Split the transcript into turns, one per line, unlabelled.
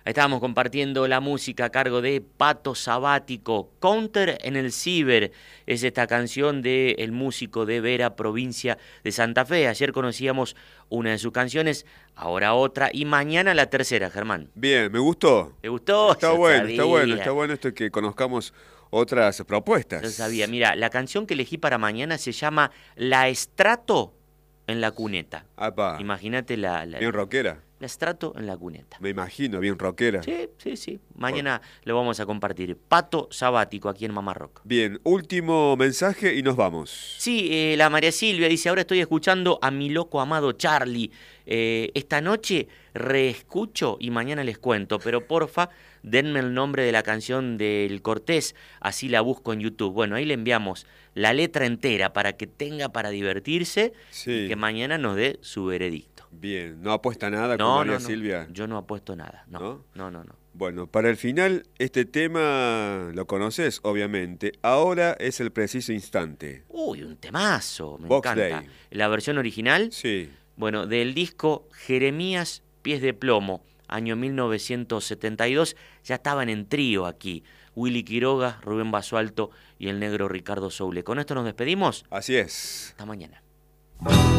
Estábamos compartiendo la música a cargo de Pato Sabático. Counter en el Ciber es esta canción del músico de Vera, provincia de Santa Fe. Ayer conocíamos una de sus canciones, ahora otra y mañana la tercera, Germán.
Bien, me gustó.
¿Te gustó?
Está bueno, está bueno esto que conozcamos otras propuestas.
Yo sabía. Mira, la canción que elegí para mañana se llama La Estrato en la cuneta.
Apa,
Imagínate
bien rockera.
La Estrato en la cuneta.
Me imagino, bien rockera.
Sí. Mañana lo vamos a compartir. Pato Sabático aquí en Mamá Rock.
Bien, último mensaje y nos vamos.
Sí, la María Silvia dice, ahora estoy escuchando a mi loco amado Charlie. Esta noche reescucho y mañana les cuento, pero porfa, denme el nombre de la canción del Cortés, así la busco en YouTube. Bueno, ahí le enviamos la letra entera para que tenga para divertirse y que mañana nos dé su veredicto.
Bien, ¿no apuesta nada con María Silvia?
Yo no apuesto nada, no.
Bueno, para el final, este tema lo conoces, obviamente. Ahora es el preciso instante.
Uy, un temazo, me
Box
encanta.
Day.
¿La versión original?
Sí.
Bueno, del disco Jeremías Pies de Plomo, año 1972, ya estaban en trío aquí. Willy Quiroga, Rubén Basualto y el negro Ricardo Soule. ¿Con esto nos despedimos?
Así es.
Hasta mañana.